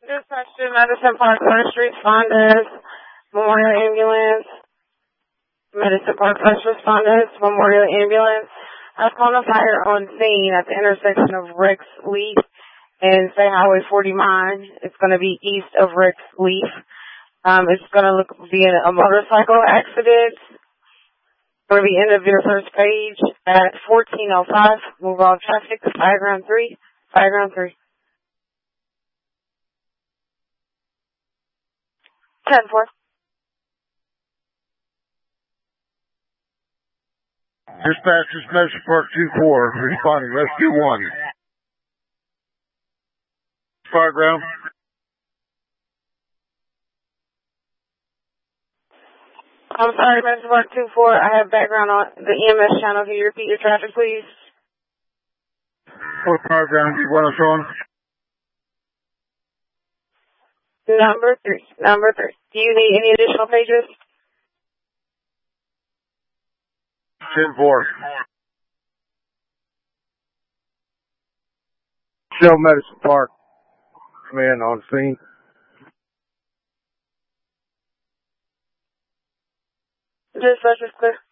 Dispatch to Medicine Park First Responders, Memorial Ambulance, Medicine Park First Responders, Memorial Ambulance. I was calling a fire on scene at the intersection of Ricks Leaf and State Highway 49. It's going to be east of Ricks Leaf. It's going to be a motorcycle accident. It's going to be end of your first page at 14:05. Move all traffic to Fireground 3. Fireground 3. 10-4. Dispatch is Medicine Park 2-4, responding Rescue 1. Fireground. I'm sorry, Medicine Park 2-4. I have background on the EMS channel. Can you repeat your traffic, please? What Fireground do you want us on? Number 3. Do you need any additional pages? 10-4. Show Medicine Park. Man on scene. Dispatch is clear.